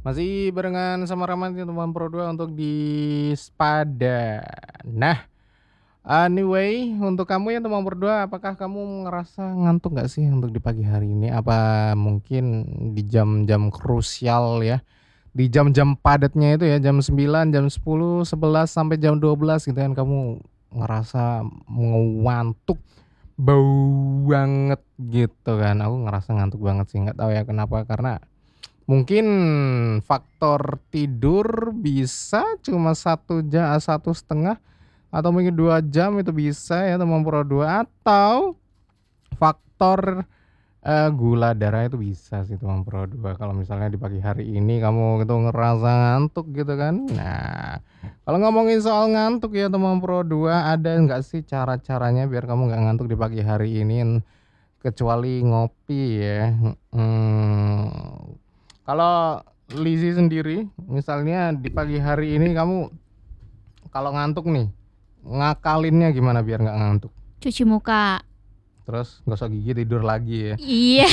Masih barengan sama Rahmat nih teman Pro 2 untuk di Sepada. Nah, anyway untuk kamu yang teman Pro 2, apakah kamu ngerasa ngantuk nggak sih untuk di pagi hari ini? Apa mungkin di jam-jam krusial ya, di jam-jam padatnya itu ya, jam 9, jam 10, 11, sampai jam 12 gitu kan kamu ngerasa ngantuk banget gitu kan. Aku ngerasa ngantuk banget sih, nggak tahu ya kenapa, karena mungkin faktor tidur bisa cuma 1 jam, 1,5 atau mungkin 2 jam itu bisa ya teman Pro 2, atau faktor, gula darah itu bisa sih teman Pro 2 kalau misalnya di pagi hari ini kamu itu ngerasa ngantuk gitu kan. Nah, kalau ngomongin soal ngantuk ya teman Pro 2, ada nggak sih cara-caranya biar kamu nggak ngantuk di pagi hari ini, kecuali ngopi ya? Kalau Lizzy sendiri, misalnya di pagi hari ini kamu kalau ngantuk nih, ngakalinnya gimana biar nggak ngantuk? Cuci muka. Terus gosok gigi, tidur lagi ya? Iya.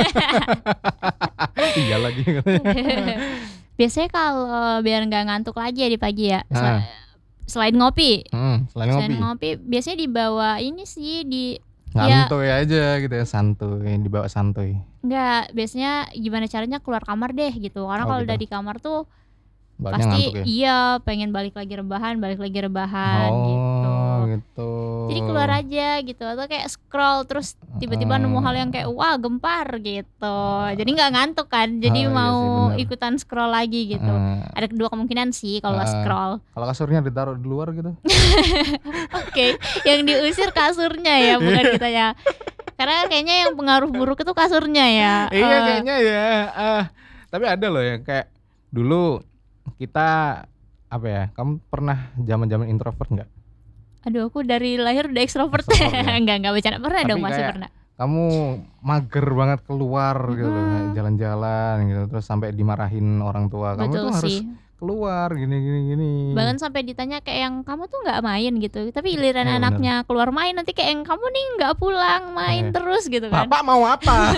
Iya lagi katanya. Biasanya kalau biar nggak ngantuk lagi ya di pagi ya, Heeh. selain ngopi. Selain ngopi? ngopi biasanya dibawa ini sih ya Santuy aja gitu ya, santuy, dibawa santuy. nggak, biasanya gimana caranya keluar kamar deh gitu. Karena Oh kalau gitu, udah di kamar tuh bawaannya pasti ngantuk ya? iya pengen balik lagi rebahan gitu. Oh gitu. Jadi keluar aja gitu, atau kayak scroll terus tiba-tiba nemu hal yang kayak wah gempar gitu. Jadi nggak ngantuk kan, jadi Oh iya sih mau bener. ikutan scroll lagi gitu. Ada kedua kemungkinan sih kalau scroll. Kalau kasurnya ditaruh di luar gitu? Oke, yang diusir kasurnya ya, bukan kitanya. Karena kayaknya yang pengaruh buruk itu kasurnya ya. Iya kayaknya ya. Tapi ada loh yang kayak dulu kita apa ya? Kamu pernah zaman-zaman introvert nggak? Aduh, aku dari lahir udah ekstrovert. Extrovert ya? Enggak bercanda. Pernah Tapi dong, masih kayak pernah. kamu mager banget keluar gitu loh, kayak jalan-jalan gitu, terus sampai dimarahin orang tua. Kamu Betul tuh harus sih. keluar gini. Bahkan sampai ditanya kayak yang kamu tuh nggak main gitu, tapi giliran Iya bener. anaknya keluar main nanti kayak yang kamu nih nggak pulang main Iya. terus gitu kan. Bapak mau apa?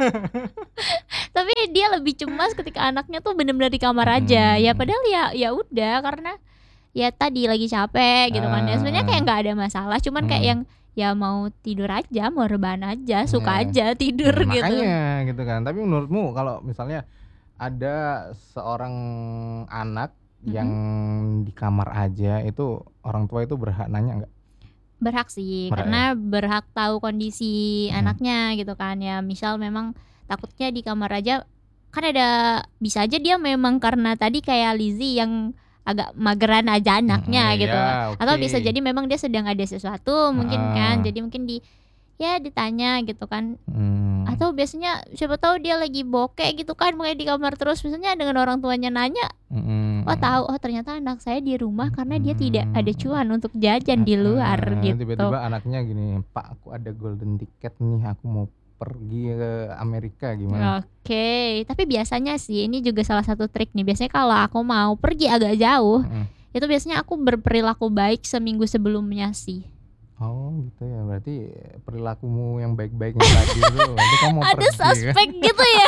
Tapi dia lebih cemas ketika anaknya tuh benar-benar di kamar aja. Ya padahal ya udah, karena ya tadi lagi capek gitu kan. Ya sebenarnya kayak nggak ada masalah, cuman kayak yang ya mau tidur aja, mau rebahan aja, suka aja tidur gitu. Makanya gitu kan. Tapi menurutmu kalau misalnya ada seorang anak yang di kamar aja, itu orang tua itu berhak nanya nggak? Berhak sih, Berhak ya? karena berhak tahu kondisi anaknya gitu kan ya. Misal memang takutnya di kamar aja, kan ada bisa aja dia memang karena tadi kayak Lizzy yang agak mageran aja anaknya gitu. Iya, Atau bisa oke. jadi memang dia sedang ada sesuatu mungkin kan. Jadi mungkin ditanya gitu kan. Atau biasanya siapa tahu dia lagi bokek gitu kan, makanya di kamar terus. Misalnya dengan orang tuanya nanya, tahu ternyata anak saya di rumah karena dia tidak ada cuan untuk jajan di luar gitu. Tiba-tiba anaknya gini, "Pak, aku ada golden ticket nih, aku mau pergi ke Amerika, gimana?" Oke, tapi biasanya sih ini juga salah satu trik nih. Biasanya kalau aku mau pergi agak jauh, itu biasanya aku berperilaku baik seminggu sebelumnya sih. Oh gitu ya, berarti perilakumu yang baik-baiknya tadi itu nanti kamu mau Ada pergi kan? suspek gitu ya.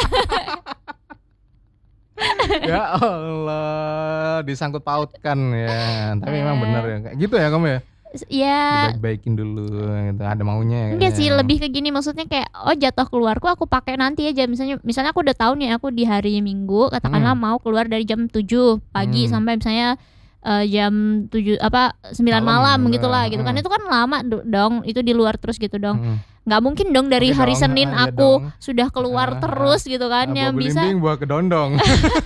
Ya Allah, disangkut pautkan ya. Tapi memang bener ya, kayak gitu ya kamu ya? Ya Dibaik-baikin dulu gitu, ada maunya enggak sih, kayaknya. lebih ke gini, maksudnya kayak jatah keluarku aku pakai nanti aja. Misalnya aku udah tahu nih aku di hari Minggu katakanlah mau keluar dari jam 7 pagi sampai misalnya jam 9 malam gitulah gitu kan. Itu kan lama dong, itu di luar terus gitu dong. Nggak mungkin dong dari Oke hari dong, Senin iya aku dong. sudah keluar terus gitu kan. Buah Yang bisa belimbing, buah kedondong.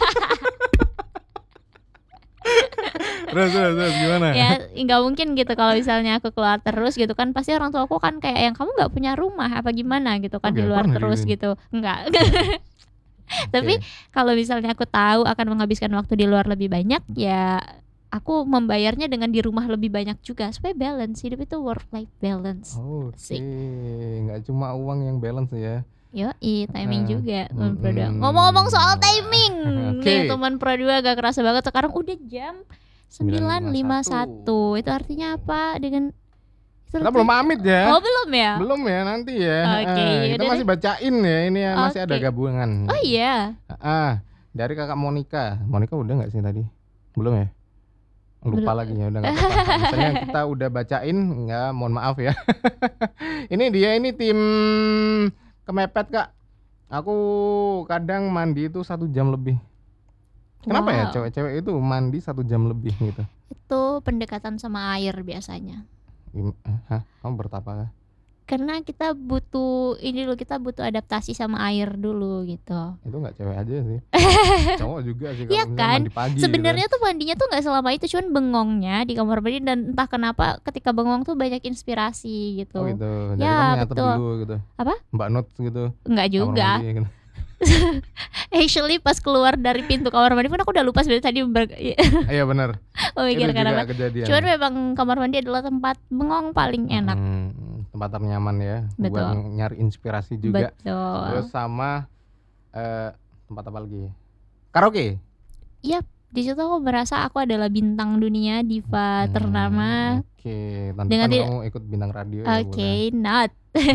Terus gimana? ya nggak mungkin gitu kalau misalnya aku keluar terus gitu kan. Pasti orang tua aku kan kayak yang kamu nggak punya rumah apa gimana gitu kan, di luar pernah terus digituin? gitu. Enggak. Tapi kalau misalnya aku tahu akan menghabiskan waktu di luar lebih banyak, ya aku membayarnya dengan di rumah lebih banyak juga supaya balance. Hidup itu work life balance. Oke, nggak cuma uang yang balance ya. Yoi, timing juga teman Pro 2. Ngomong-ngomong soal timing nih teman Pro 2, gak kerasa banget sekarang udah jam 9.51. Itu artinya apa? Kita belum pamit ya. Oh belum ya? Belum ya, nanti ya. Oke, Kita masih bacain ya, ini ya, masih ada gabungan. Oh iya. dari Kakak Monica. Monica udah nggak sih tadi? Belum ya? Lupa lagi ya, udah nggak apa-apa. Misalnya kita udah bacain, nggak, mohon maaf ya. Ini tim kemepet Kak. Aku kadang mandi itu 1 jam lebih. Kenapa ya cewek-cewek itu mandi 1 jam lebih gitu? Itu pendekatan sama air biasanya. Hah? Kamu bertapa kah? Karena kita butuh adaptasi sama air dulu gitu. Itu nggak cewek aja sih, cowok juga sih Iya kalau kan? mandi pagi. Sebenarnya tuh mandinya tuh nggak selama itu, cuman bengongnya di kamar mandi, dan entah kenapa ketika bengong tuh banyak inspirasi gitu. Oh gitu. Jadi Ya, kamu nyatet betul. dulu gitu. Apa? Mbak Not gitu. Enggak Kamar juga. mandi, gitu. Actually pas keluar dari pintu kamar mandi pun aku udah lupa sebenarnya tadi Iya benar. memikirkan Itu juga apa. kejadian. Cuman memang kamar mandi adalah tempat bengong paling enak. Tempat ternyaman ya. Betul. Buat nyari inspirasi juga. Betul. Terus sama tempat apa lagi? Karaoke. Iya, di situ aku merasa aku adalah bintang dunia, diva ternama. Oke, nanti Dengan kan kamu ikut bintang radio ya. Oke, not.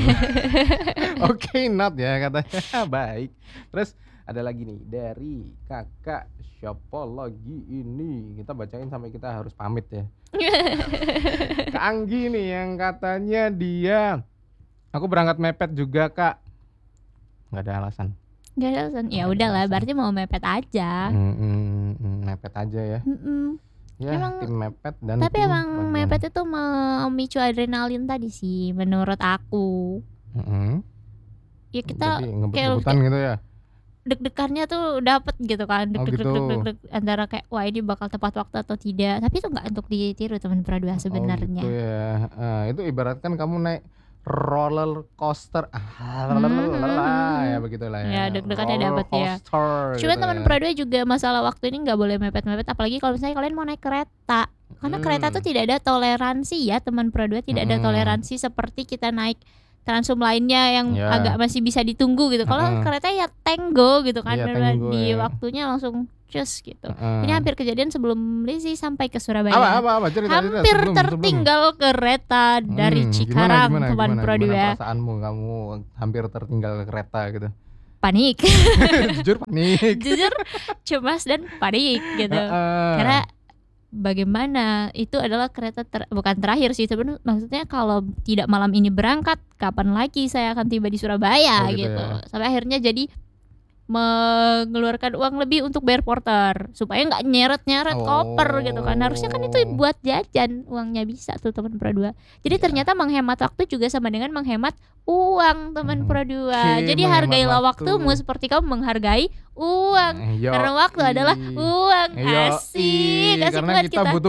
Oke, not ya katanya. Baik. Terus ada lagi nih dari Kakak Shopologi ini. Kita bacain sampai kita harus pamit ya. Kak Anggi nih yang katanya dia, aku berangkat mepet juga Kak. Nggak ada alasan. Gak ada alasan. Ya udahlah, berarti mau mepet aja. Mepet aja ya. Ya, Emang, tim mepet dan tapi tim emang bagian. mepet itu memicu adrenalin tadi sih menurut aku. Ya kita jadi ngebut-ngebutan gitu ya. deg-degannya tuh dapet gitu kan, gitu. deg-deg antara kayak wah ini bakal tepat waktu atau tidak, tapi itu nggak untuk ditiru teman pradua sebenarnya. Oh gitu ya. Itu ibaratkan kamu naik roller coaster, ya begitulah ya. Ya, deg-degannya dapet ya. Cuman gitu teman ya. pradua juga masalah waktu ini nggak boleh mepet-mepet, apalagi kalau misalnya kalian mau naik kereta, karena kereta tuh tidak ada toleransi ya teman pradua, tidak ada toleransi seperti kita naik Transum lainnya yang Ya. agak masih bisa ditunggu gitu. Kalau kereta ya tenggo gitu kan, Iya, bener-bener tenggo di ya. waktunya langsung cus gitu. Ini hampir kejadian sebelum Lizzy sampai ke Surabaya. Apa cerita Hampir sebelum. tertinggal kereta dari Cikarang teman Gimana pradua. perasaanmu kamu hampir tertinggal kereta gitu? Panik. Jujur panik. Jujur cemas dan panik gitu. Karena bagaimana itu adalah kereta bukan terakhir sih sebenarnya, maksudnya kalau tidak malam ini berangkat kapan lagi saya akan tiba di Surabaya gitu ya. Sampai akhirnya jadi mengeluarkan uang lebih untuk bayar porter supaya nggak nyeret koper gitu kan. Harusnya kan itu buat jajan, uangnya bisa tuh teman pradua. Jadi ternyata menghemat waktu juga sama dengan menghemat uang teman pradua. Jadi hargailah waktumu seperti kamu menghargai uang. Karena waktu adalah uang. Asik karena buat kita butuh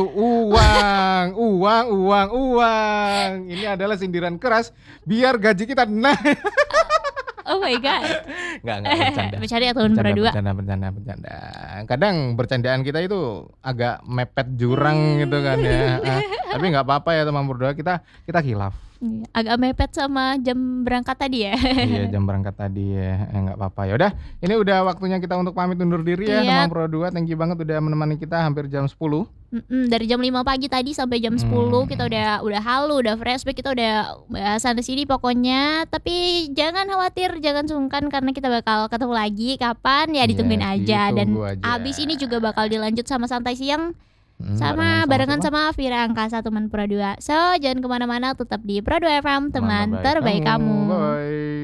uang. Ini adalah sindiran keras biar gaji kita naik. Oh my god. Enggak bercanda ya teman pradua. Bercanda. Kadang bercandaan kita itu agak mepet jurang gitu kan ya. Tapi enggak apa-apa ya teman pradua, kita khilaf. Agak mepet sama jam berangkat tadi ya. Iya, jam berangkat tadi ya. Enggak apa-apa. Ya udah, ini udah waktunya kita untuk pamit undur diri ya teman pradua. Thank you banget udah menemani kita hampir jam 10. Dari jam 5 pagi tadi sampai jam 10 kita udah halu, udah flashback, kita udah bahasan di sini pokoknya. Tapi jangan khawatir, jangan sungkan karena kita bakal ketemu lagi kapan ya, ditungguin aja. Dan abis ini juga bakal dilanjut sama santai siang sama barengan sama Vira Angkasa teman pradua. So jangan kemana-mana, tetap di Pradua FM, teman terbaik kamu. Bye.